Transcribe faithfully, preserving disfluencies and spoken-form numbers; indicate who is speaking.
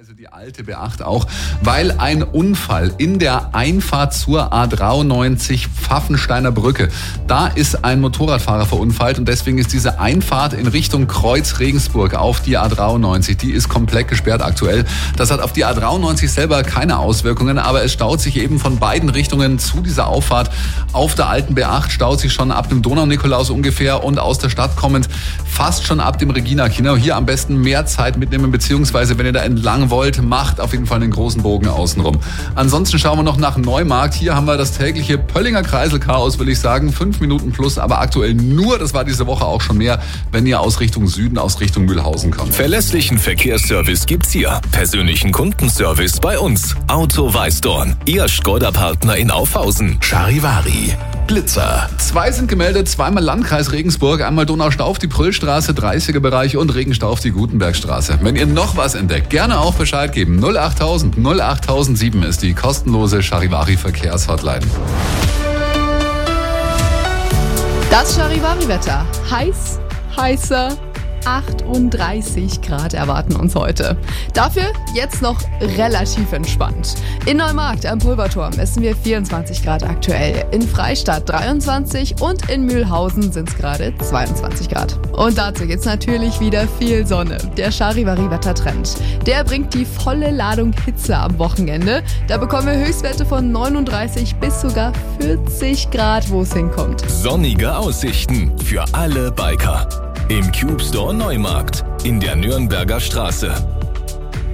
Speaker 1: beziehungsweise die alte B acht auch, weil ein Unfall in der Einfahrt zur A dreiundneunzig Pfaffensteiner Brücke, da ist ein Motorradfahrer verunfallt und deswegen ist diese Einfahrt in Richtung Kreuz Regensburg auf die A dreiundneunzig, die ist komplett gesperrt aktuell. Das hat auf die A dreiundneunzig selber keine Auswirkungen, aber es staut sich eben von beiden Richtungen zu dieser Auffahrt. Auf der alten B acht staut sich schon ab dem Donau-Nikolaus ungefähr und aus der Stadt kommend fast schon ab dem Regina-Kino. Hier am besten mehr Zeit mitnehmen, beziehungsweise wenn ihr da entlang wollt, macht auf jeden Fall einen großen Bogen außenrum. Ansonsten schauen wir noch nach Neumarkt. Hier haben wir das tägliche Pöllinger Kreiselchaos, will ich sagen. Fünf Minuten plus, aber aktuell nur, das war diese Woche auch schon mehr, wenn ihr aus Richtung Süden, aus Richtung Mühlhausen kommt.
Speaker 2: Verlässlichen Verkehrsservice gibt's hier. Persönlichen Kundenservice bei uns. Auto Weißdorn. Ihr Skoda-Partner in Aufhausen. Charivari. Blitzer.
Speaker 1: Zwei sind gemeldet, zweimal Landkreis Regensburg, einmal Donaustauf auf die Prüllstraße, dreißiger Bereich und Regenstau auf die Gutenbergstraße. Wenn ihr noch was entdeckt, gerne auch Bescheid geben. null achttausend null achttausendsieben ist die kostenlose Charivari Verkehrshotline.
Speaker 3: Das Charivari-Wetter. Heiß, heißer, achtunddreißig Grad erwarten uns heute. Dafür jetzt noch relativ entspannt. In Neumarkt am Pulverturm messen wir vierundzwanzig Grad aktuell. In Freistadt dreiundzwanzig und in Mühlhausen sind es gerade zweiundzwanzig Grad. Und dazu gibt's natürlich wieder viel Sonne. Der Charivari-Wettertrend. Der bringt die volle Ladung Hitze am Wochenende. Da bekommen wir Höchstwerte von neununddreißig bis sogar vierzig Grad, wo es hinkommt.
Speaker 2: Sonnige Aussichten für alle Biker. Im Cube Store Neumarkt in der Nürnberger Straße.